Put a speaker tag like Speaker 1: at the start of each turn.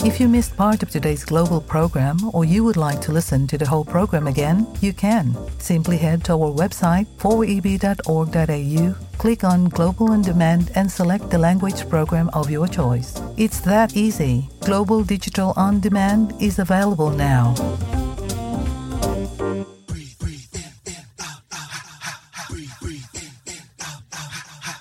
Speaker 1: If you missed part of today's global program or you would like to listen to the whole program again, you can. Simply head to our website 4eb.org.au, click on Global On Demand and select the language program of your choice. It's that easy. Global Digital On Demand is available now.